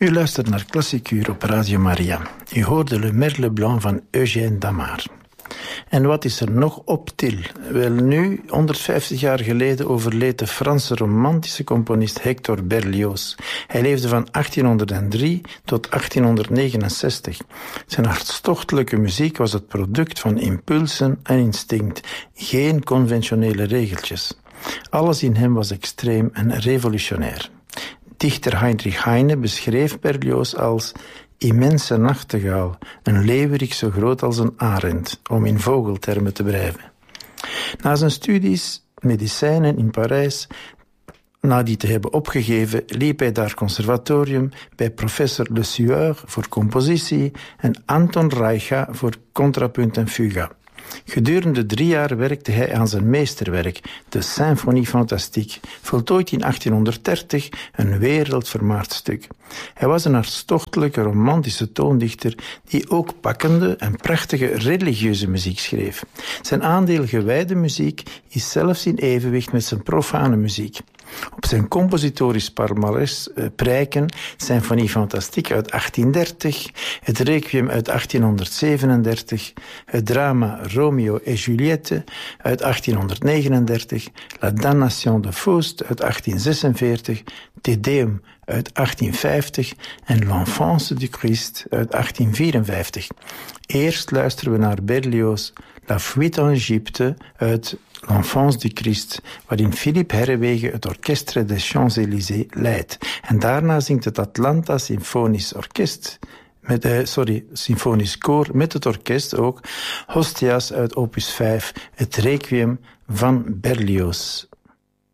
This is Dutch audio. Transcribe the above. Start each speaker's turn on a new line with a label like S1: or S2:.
S1: U luistert naar Klassieker op Radio Maria. U hoorde Le Merle Blanc van Eugène Damart. En wat is er nog op til? Wel nu, 150 jaar geleden overleed de Franse romantische componist Hector Berlioz. Hij leefde van 1803 tot 1869. Zijn hartstochtelijke muziek was het product van impulsen en instinct, geen conventionele regeltjes. Alles in hem was extreem en revolutionair. Dichter Heinrich Heine beschreef Berlioz als immense nachtegaal, een leeuwerik zo groot als een arend, om in vogeltermen te blijven. Na zijn studies medicijnen in Parijs, na die te hebben opgegeven, liep hij daar conservatorium bij professor Le Sueur voor compositie en Anton Reicha voor contrapunt en fuga. Gedurende 3 jaar werkte hij aan zijn meesterwerk, de Symphonie Fantastique, voltooid in 1830, een wereldvermaard stuk. Hij was een hartstochtelijke romantische toondichter die ook pakkende en prachtige religieuze muziek schreef. Zijn aandeel gewijde muziek is zelfs in evenwicht met zijn profane muziek. Op zijn compositorisch palmares prijken Symphonie Fantastique uit 1830, het Requiem uit 1837, het drama Romeo et Juliette uit 1839, La Damnation de Faust uit 1846, Te Deum uit 1850 en L'Enfance du Christ uit 1854. Eerst luisteren we naar Berlioz' La Fuite en Egypte uit L'Enfance du Christ, waarin Philippe Herrewege het Orchestre des Champs-Élysées leidt. En daarna zingt het Atlanta Symphonisch Orkest, Symfonisch Koor met het orkest ook, Hostias uit opus 5, het Requiem van Berlioz.